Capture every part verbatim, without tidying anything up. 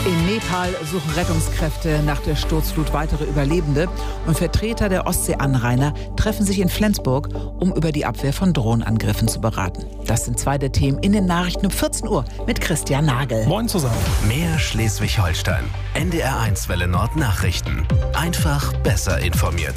In Nepal suchen Rettungskräfte nach der Sturzflut weitere Überlebende und Vertreter der Ostseeanrainer treffen sich in Flensburg, um über die Abwehr von Drohnenangriffen zu beraten. Das sind zwei der Themen in den Nachrichten um vierzehn Uhr mit Christian Nagel. Moin zusammen. Mehr Schleswig-Holstein. N D R eins Welle Nord Nachrichten. Einfach besser informiert.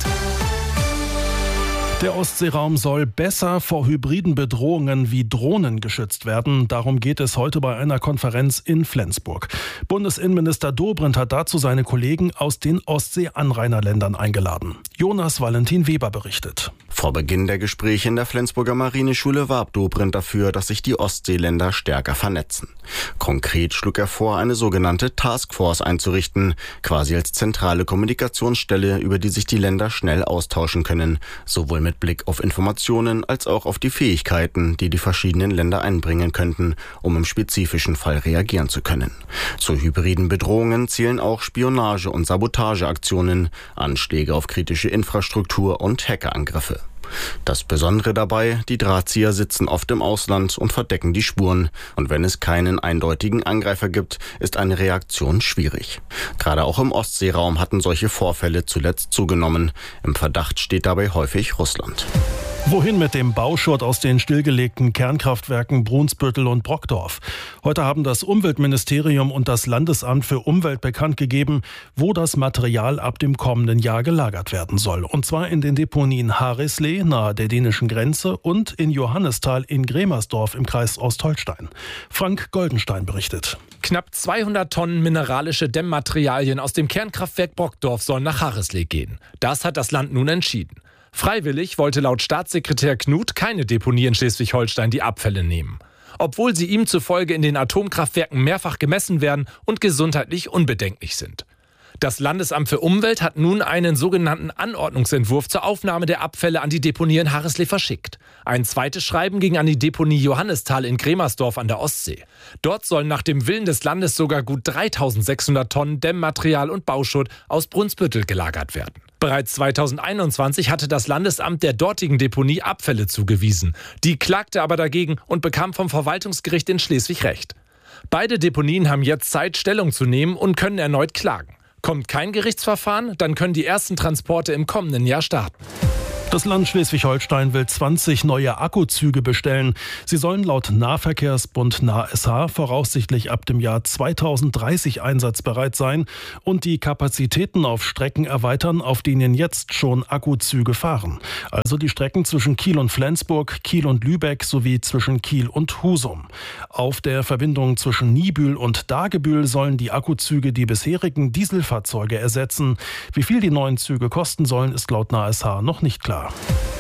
Der Ostseeraum soll besser vor hybriden Bedrohungen wie Drohnen geschützt werden. Darum geht es heute bei einer Konferenz in Flensburg. Bundesinnenminister Dobrindt hat dazu seine Kollegen aus den Ostsee-Anrainerländern eingeladen. Jonas Valentin Weber berichtet. Vor Beginn der Gespräche in der Flensburger Marineschule warb Dobrindt dafür, dass sich die Ostseeländer stärker vernetzen. Konkret schlug er vor, eine sogenannte Taskforce einzurichten, quasi als zentrale Kommunikationsstelle, über die sich die Länder schnell austauschen können, sowohl mit Blick auf Informationen als auch auf die Fähigkeiten, die die verschiedenen Länder einbringen könnten, um im spezifischen Fall reagieren zu können. Zu hybriden Bedrohungen zählen auch Spionage- und Sabotageaktionen, Anschläge auf kritische Infrastruktur und Hackerangriffe. Das Besondere dabei, die Drahtzieher sitzen oft im Ausland und verdecken die Spuren. Und wenn es keinen eindeutigen Angreifer gibt, ist eine Reaktion schwierig. Gerade auch im Ostseeraum hatten solche Vorfälle zuletzt zugenommen. Im Verdacht steht dabei häufig Russland. Wohin mit dem Bauschutt aus den stillgelegten Kernkraftwerken Brunsbüttel und Brockdorf? Heute haben das Umweltministerium und das Landesamt für Umwelt bekannt gegeben, wo das Material ab dem kommenden Jahr gelagert werden soll. Und zwar in den Deponien Harrisley nahe der dänischen Grenze und in Johannisthal in Gremersdorf im Kreis Ostholstein. Frank Goldenstein berichtet. Knapp zweihundert Tonnen mineralische Dämmmaterialien aus dem Kernkraftwerk Brockdorf sollen nach Harrisley gehen. Das hat das Land nun entschieden. Freiwillig wollte laut Staatssekretär Knut keine Deponie in Schleswig-Holstein die Abfälle nehmen. Obwohl sie ihm zufolge in den Atomkraftwerken mehrfach gemessen werden und gesundheitlich unbedenklich sind. Das Landesamt für Umwelt hat nun einen sogenannten Anordnungsentwurf zur Aufnahme der Abfälle an die Deponie in Harrisley verschickt. Ein zweites Schreiben ging an die Deponie Johannisthal in Gremersdorf an der Ostsee. Dort sollen nach dem Willen des Landes sogar gut dreitausendsechshundert Tonnen Dämmmaterial und Bauschutt aus Brunsbüttel gelagert werden. Bereits zweitausendeinundzwanzig hatte das Landesamt der dortigen Deponie Abfälle zugewiesen. Die klagte aber dagegen und bekam vom Verwaltungsgericht in Schleswig Recht. Beide Deponien haben jetzt Zeit, Stellung zu nehmen und können erneut klagen. Kommt kein Gerichtsverfahren, dann können die ersten Transporte im kommenden Jahr starten. Das Land Schleswig-Holstein will zwanzig neue Akkuzüge bestellen. Sie sollen laut Nahverkehrsbund N A S H voraussichtlich ab dem Jahr zweitausenddreißig einsatzbereit sein und die Kapazitäten auf Strecken erweitern, auf denen jetzt schon Akkuzüge fahren. Also die Strecken zwischen Kiel und Flensburg, Kiel und Lübeck sowie zwischen Kiel und Husum. Auf der Verbindung zwischen Niebüll und Dagebüll sollen die Akkuzüge die bisherigen Dieselfahrzeuge ersetzen. Wie viel die neuen Züge kosten sollen, ist laut N A S H noch nicht klar.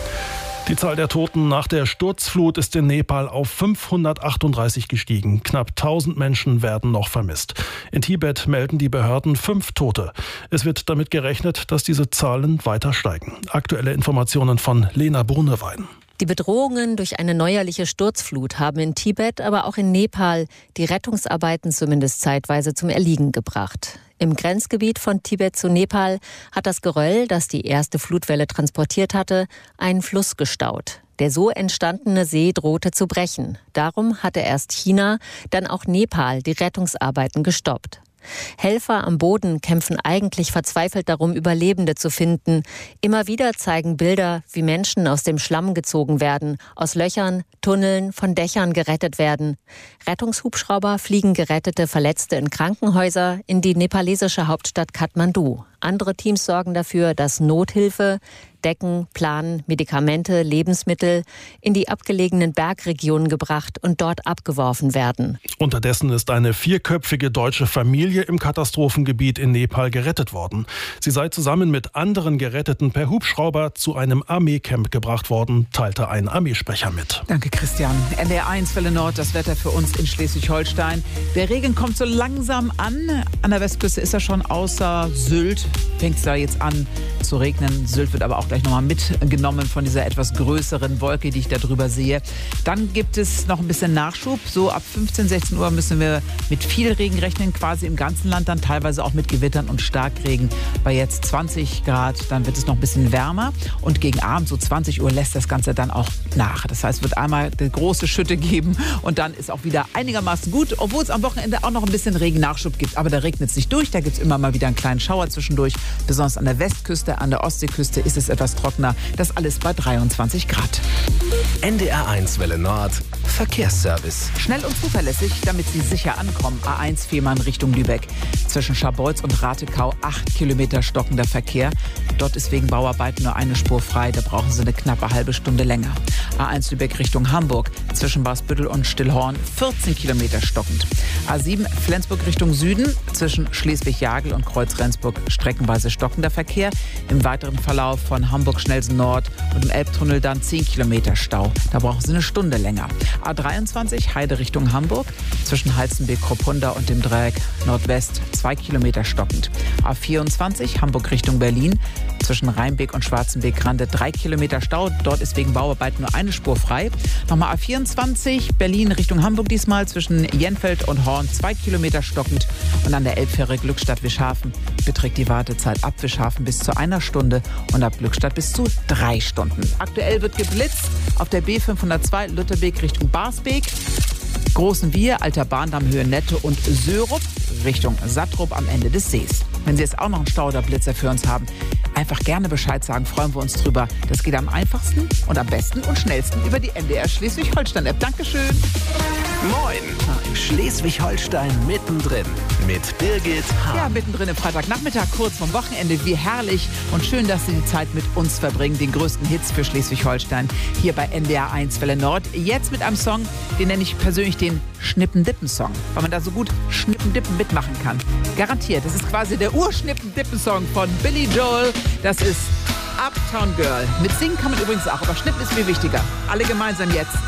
Die Zahl der Toten nach der Sturzflut ist in Nepal auf fünfhundertachtunddreißig gestiegen. Knapp tausend Menschen werden noch vermisst. In Tibet melden die Behörden fünf Tote. Es wird damit gerechnet, dass diese Zahlen weiter steigen. Aktuelle Informationen von Lena Brunnewein. Die Bedrohungen durch eine neuerliche Sturzflut haben in Tibet, aber auch in Nepal die Rettungsarbeiten zumindest zeitweise zum Erliegen gebracht. Im Grenzgebiet von Tibet zu Nepal hat das Geröll, das die erste Flutwelle transportiert hatte, einen Fluss gestaut. Der so entstandene See drohte zu brechen. Darum hatte erst China, dann auch Nepal die Rettungsarbeiten gestoppt. Helfer am Boden kämpfen eigentlich verzweifelt darum, Überlebende zu finden. Immer wieder zeigen Bilder, wie Menschen aus dem Schlamm gezogen werden, aus Löchern, Tunneln, von Dächern gerettet werden. Rettungshubschrauber fliegen gerettete Verletzte in Krankenhäuser in die nepalesische Hauptstadt Kathmandu. Andere Teams sorgen dafür, dass Nothilfe, Decken, Planen, Medikamente, Lebensmittel in die abgelegenen Bergregionen gebracht und dort abgeworfen werden. Unterdessen ist eine vierköpfige deutsche Familie im Katastrophengebiet in Nepal gerettet worden. Sie sei zusammen mit anderen Geretteten per Hubschrauber zu einem Armeecamp gebracht worden, teilte ein Armeesprecher mit. Danke, Christian. N D R eins Welle Nord, das Wetter für uns in Schleswig-Holstein. Der Regen kommt so langsam an. An der Westküste ist er schon außer Sylt fängt es da jetzt an zu regnen. Sylt wird aber auch gleich nochmal mitgenommen von dieser etwas größeren Wolke, die ich da drüber sehe. Dann gibt es noch ein bisschen Nachschub. So ab fünfzehn, sechzehn Uhr müssen wir mit viel Regen rechnen, quasi im ganzen Land, dann teilweise auch mit Gewittern und Starkregen. Bei jetzt zwanzig Grad, dann wird es noch ein bisschen wärmer. Und gegen Abend, so zwanzig Uhr, lässt das Ganze dann auch nach. Das heißt, es wird einmal eine große Schütte geben und dann ist auch wieder einigermaßen gut, obwohl es am Wochenende auch noch ein bisschen Regennachschub gibt. Aber da regnet es nicht durch, da gibt es immer mal wieder einen kleinen Schauer zwischendurch. Besonders an der Westküste, an der Ostseeküste ist es etwas trockener. Das alles bei dreiundzwanzig Grad. N D R eins Welle Nord, Verkehrsservice. Schnell und zuverlässig, damit Sie sicher ankommen. A eins Fehmarn Richtung Lübeck. Zwischen Scharbeutz und Ratekau acht Kilometer stockender Verkehr. Dort ist wegen Bauarbeiten nur eine Spur frei. Da brauchen Sie eine knappe halbe Stunde länger. A eins Lübeck Richtung Hamburg. Zwischen Basbüttel und Stillhorn vierzehn Kilometer stockend. A sieben Flensburg Richtung Süden. Zwischen Schleswig-Jagel und Kreuz-Rendsburg streckenweise stockender Verkehr. Im weiteren Verlauf von Hamburg-Schnelsen Nord und im Elbtunnel dann zehn Kilometer Stau. Da brauchen Sie eine Stunde länger. A dreiundzwanzig Heide Richtung Hamburg. Zwischen Halstenbeek-Kropunda und dem Dreieck Nordwest zwei Kilometer stockend. A vierundzwanzig Hamburg Richtung Berlin. Zwischen Rheinbeek und Schwarzenbeek-Rande drei Kilometer Stau. Dort ist wegen Bauarbeiten nur eine Spur frei. Nochmal A vierundzwanzig Berlin Richtung Hamburg diesmal. Zwischen Jenfeld und Horn zwei Kilometer stockend. Und an der Elbfähre Glückstadt-Wischhafen beträgt die Wartezeit ab Wischhafen bis zu einer Stunde und ab Glückstadt bis zu drei Stunden. Aktuell wird geblitzt auf der B fünfhundertzwei Lutterbeek Richtung Barsbeek. Großen Wir, Alter Bahndamm, Höhe Nette und Sörup Richtung Sattrup am Ende des Sees. Wenn Sie jetzt auch noch einen Stau oder Blitzer für uns haben, einfach gerne Bescheid sagen, freuen wir uns drüber. Das geht am einfachsten und am besten und schnellsten über die N D R Schleswig-Holstein-App. Dankeschön. Moin, Schleswig-Holstein mittendrin mit Birgit Hahn. Ja, mittendrin im Freitagnachmittag, kurz vom Wochenende. Wie herrlich und schön, dass Sie die Zeit mit uns verbringen. Den größten Hits für Schleswig-Holstein hier bei N D R eins Welle Nord. Jetzt mit einem Song, den nenne ich persönlich den Schnippen-Dippen-Song, weil man da so gut Schnippen-Dippen mitmachen kann. Garantiert. Das ist quasi der Ur-Schnippen-Dippen-Song von Billy Joel. Das ist Uptown Girl. Mit Singen kann man übrigens auch, aber Schnippen ist viel wichtiger. Alle gemeinsam jetzt.